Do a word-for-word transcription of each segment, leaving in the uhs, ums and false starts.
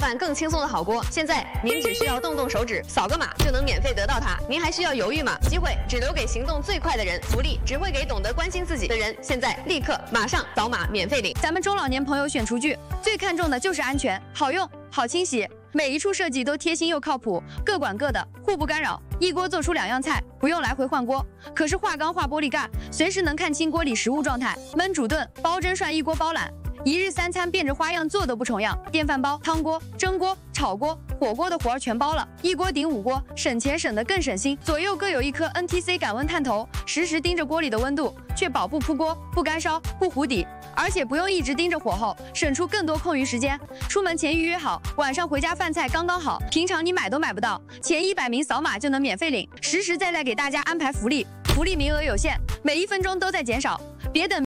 饭更轻松的好锅，现在您只需要动动手指，扫个码就能免费得到它。您还需要犹豫吗？机会只留给行动最快的人，福利只会给懂得关心自己的人。现在立刻马上扫码免费领。 咱们中老年朋友选厨具最看重的就是安全，好用、好清洗，每一处设计都贴心又靠谱，各管各的，互不干扰，一锅做出两样菜，不用来回换锅。可是化钢化玻璃盖，随时能看清锅里食物状态，焖煮炖、煲蒸涮一锅包揽。一日三餐变着花样做都不重样，电饭煲、汤锅、蒸锅、炒锅、火锅的活儿全包了，一锅顶五锅，省钱省得更省心。左右各有一颗 N T C 感温探头，实时盯着锅里的温度，确保不扑锅、不干烧、不糊底，而且不用一直盯着火候，省出更多空余时间。出门前预约好，晚上回家饭菜刚刚好。平常你买都买不到，前一百名扫码就能免费领，实实在在给大家安排福利，福利名额有限，每一分钟都在减少，别等。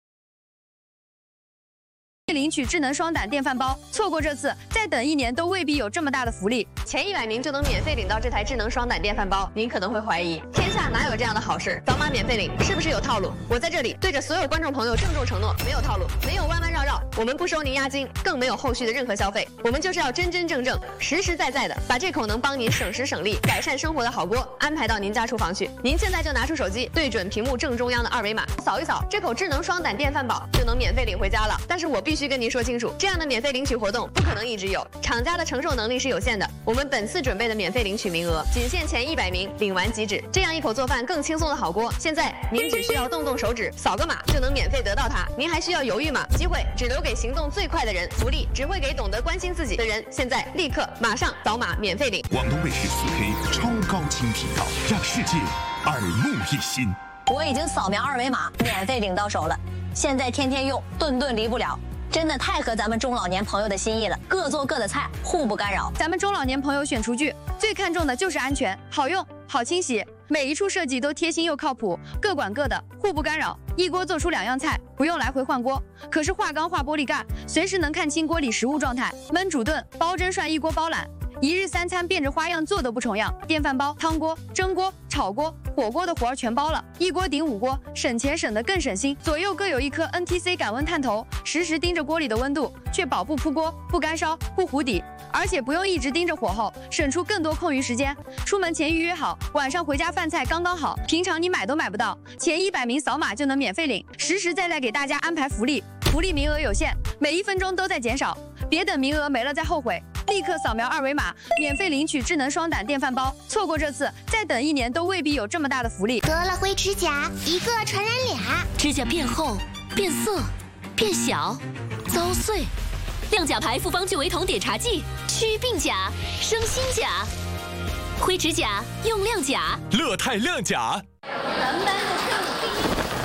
领取智能双胆电饭煲，错过这次，再等一年都未必有这么大的福利。 前一百名就能免费领到这台智能双胆电饭煲，您可能会怀疑，天下哪有这样的好事？扫码免费领是不是有套路？我在这里对着所有观众朋友郑重承诺，没有套路，没有弯弯绕绕，我们不收您押金，更没有后续的任何消费，我们就是要真真正正、实实在在的把这口能帮您省时省力、改善生活的好锅安排到您家厨房去。您现在就拿出手机，对准屏幕正中央的二维码，扫一扫，这口智能双胆电饭煲就能免费领回家了。但是我必须跟您说清楚，这样的免费领取活动不可能一直有，厂家的承受能力是有限的。我们本次准备的免费领取名额仅限前一百名，领完即止。这样一口做饭更轻松的好锅，现在您只需要动动手指，扫个码就能免费得到它。您还需要犹豫吗？机会只留给行动最快的人，福利只会给懂得关心自己的人。现在立刻马上扫码免费领。 广东卫视四 K 超高清频道，让世界耳目一新。 我已经扫描二维码，免费领到手了，现在天天用，顿顿离不了。真的太合咱们中老年朋友的心意了，各做各的菜，互不干扰。 咱们中老年朋友选厨具最看重的就是安全，好用、好清洗，每一处设计都贴心又靠谱，各管各的，互不干扰，一锅做出两样菜，不用来回换锅。可是化钢化玻璃盖，随时能看清锅里食物状态，焖煮炖、煲蒸涮一锅包揽。一日三餐变着花样做都不重样，电饭煲、汤锅、蒸锅、炒锅、火锅的活儿全包了，一锅顶五锅，省钱省得更省心。左右各有一颗 N T C 感温探头，实时盯着锅里的温度，确保不扑锅、不干烧、不糊底，而且不用一直盯着火候，省出更多空余时间。出门前预约好，晚上回家饭菜刚刚好。平常你买都买不到，前一百名扫码就能免费领，实实在在给大家安排福利，福利名额有限，每一分钟都在减少，别等名额没了再后悔。立刻扫描二维码，免费领取智能双胆电饭煲。错过这次，再等一年都未必有这么大的福利。 得了灰指甲，一个传染俩， 指甲变厚、变色、变小、遭碎。亮甲牌复方聚维酮碘茶剂，祛病甲、生新甲。灰指甲用亮甲， 乐泰亮甲。 咱们班的正第一。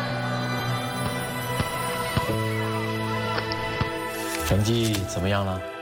成绩怎么样了？